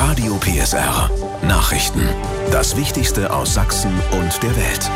Radio PSR Nachrichten. Das Wichtigste aus Sachsen und der Welt.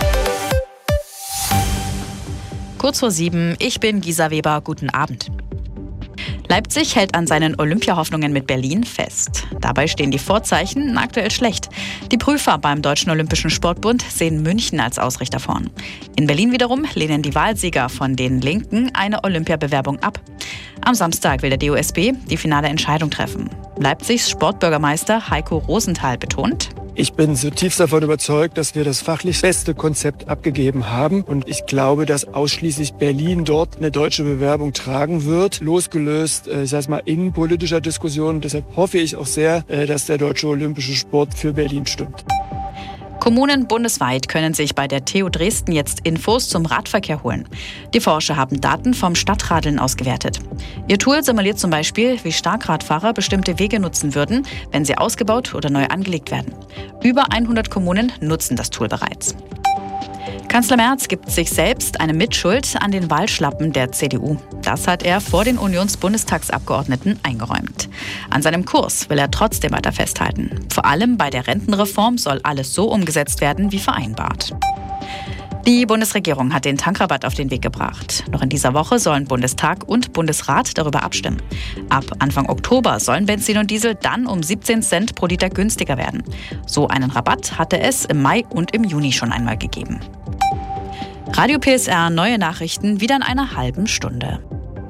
Kurz vor 7, ich bin Gisa Weber, guten Abend. Leipzig hält an seinen Olympiahoffnungen mit Berlin fest. Dabei stehen die Vorzeichen aktuell schlecht. Die Prüfer beim Deutschen Olympischen Sportbund sehen München als Ausrichter vorn. In Berlin wiederum lehnen die Wahlsieger von den Linken eine Olympiabewerbung ab. Am Samstag will der DOSB die finale Entscheidung treffen. Leipzigs Sportbürgermeister Heiko Rosenthal betont: Ich bin zutiefst davon überzeugt, dass wir das fachlich beste Konzept abgegeben haben. Und ich glaube, dass ausschließlich Berlin dort eine deutsche Bewerbung tragen wird, losgelöst, innenpolitischer Diskussion. Deshalb hoffe ich auch sehr, dass der Deutsche Olympische Sport für Berlin stimmt. Kommunen bundesweit können sich bei der TU Dresden jetzt Infos zum Radverkehr holen. Die Forscher haben Daten vom Stadtradeln ausgewertet. Ihr Tool simuliert zum Beispiel, wie Starkradfahrer bestimmte Wege nutzen würden, wenn sie ausgebaut oder neu angelegt werden. Über 100 Kommunen nutzen das Tool bereits. Kanzler Merz gibt sich selbst eine Mitschuld an den Wahlschlappen der CDU. Das hat er vor den Unionsbundestagsabgeordneten eingeräumt. An seinem Kurs will er trotzdem weiter festhalten. Vor allem bei der Rentenreform soll alles so umgesetzt werden wie vereinbart. Die Bundesregierung hat den Tankrabatt auf den Weg gebracht. Noch in dieser Woche sollen Bundestag und Bundesrat darüber abstimmen. Ab Anfang Oktober sollen Benzin und Diesel dann um 17 Cent pro Liter günstiger werden. So einen Rabatt hatte es im Mai und im Juni schon einmal gegeben. Radio PSR, neue Nachrichten, wieder in einer halben Stunde.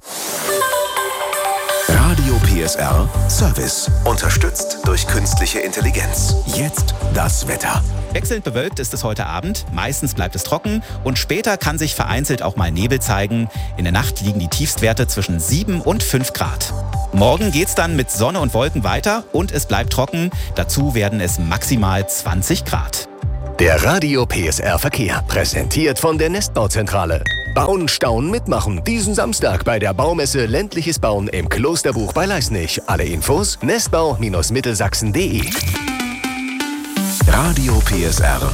Radio PSR Service. Unterstützt durch künstliche Intelligenz. Jetzt das Wetter. Wechselnd bewölkt ist es heute Abend, meistens bleibt es trocken und später kann sich vereinzelt auch mal Nebel zeigen. In der Nacht liegen die Tiefstwerte zwischen 7 und 5 Grad. Morgen geht's dann mit Sonne und Wolken weiter und es bleibt trocken. Dazu werden es maximal 20 Grad. Der Radio PSR Verkehr, präsentiert von der Nestbauzentrale. Bauen, Staunen, mitmachen. Diesen Samstag bei der Baumesse Ländliches Bauen im Klosterbuch bei Leisnig. Alle Infos nestbau-mittelsachsen.de. Radio PSR